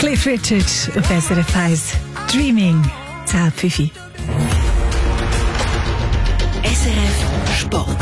Cliff Richard auf SRF 1. Dreaming. 10:05. SRF Sport.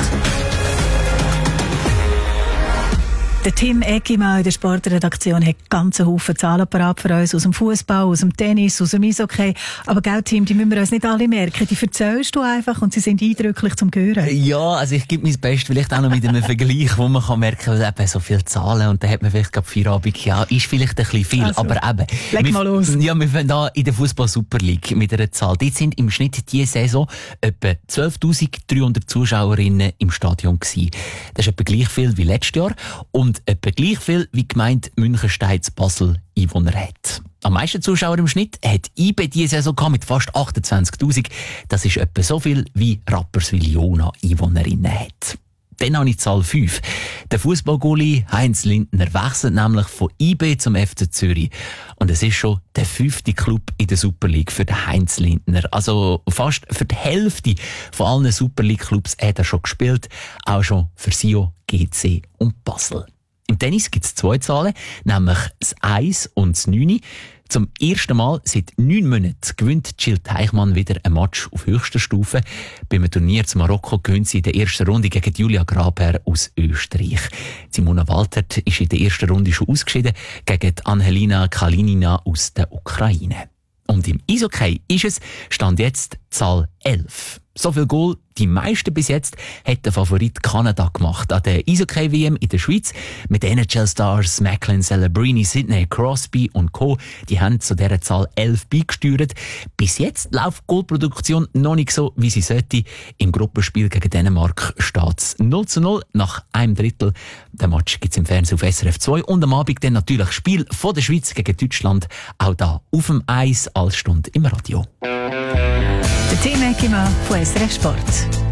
Der Tim Eckimann in der Sportredaktion hat ganz Haufen Zahlen parat für uns aus dem Fußball, aus dem Tennis, aus dem Eishockey. Aber gell, Tim, die müssen wir uns nicht alle merken. Die erzählst du einfach und sie sind eindrücklich zum Hören. Ja, also ich gebe mein Bestes, vielleicht auch noch mit einem Vergleich, wo man kann merken, dass eben so viele Zahlen und dann hat man vielleicht gerade Feierabend. Ja, ist vielleicht ein bisschen viel, also, aber eben. Leg mal los. Ja, wir fangen da in der Fußball Super League mit einer Zahl. Dort sind im Schnitt diese Saison etwa 12.300 Zuschauerinnen im Stadion gewesen. Das ist etwa gleich viel wie letztes Jahr und etwa gleich viel wie die Gemeinde Münchenstein-Basel Einwohner hat. Am meisten Zuschauer im Schnitt hat IB diese Saison gehabt mit fast 28.000. Das ist etwa so viel wie Rapperswil-Jona Einwohnerinnen hat. Dann habe ich Zahl 5. Der Fußballgoalie Heinz Lindner wechselt nämlich von IB zum FC Zürich. Und es ist schon der 5. Club in der Super League für den Heinz Lindner. Also fast für die Hälfte von allen Super League-Clubs hat er schon gespielt. Auch schon für Sion, GC und Basel. Im Tennis gibt es 2 Zahlen, nämlich das 1 und das 9. Zum ersten Mal seit 9 Monaten gewinnt Jill Teichmann wieder ein Match auf höchster Stufe. Beim Turnier zu Marokko gewinnt sie in der ersten Runde gegen Julia Graber aus Österreich. Simona Waltert ist in der ersten Runde schon ausgeschieden gegen Angelina Kalinina aus der Ukraine. Und im Eishockey ist es, stand jetzt Zahl 11. So viel Goal, die meisten bis jetzt, hat der Favorit Kanada gemacht an der Eishockey-WM in der Schweiz. Mit NHL-Stars Macklin Celebrini, Sidney Crosby und Co. Die haben zu dieser Zahl 11 beigesteuert. Bis jetzt läuft die Goalproduktion noch nicht so, wie sie sollte. Im Gruppenspiel gegen Dänemark steht es 0:0 nach einem Drittel. Den Match gibt es im Fernsehen auf SRF 2 und am Abend dann natürlich Spiel von der Schweiz gegen Deutschland. Auch da auf dem Eis als Stunde im Radio. Der Tim Eckimann von SRF Sport.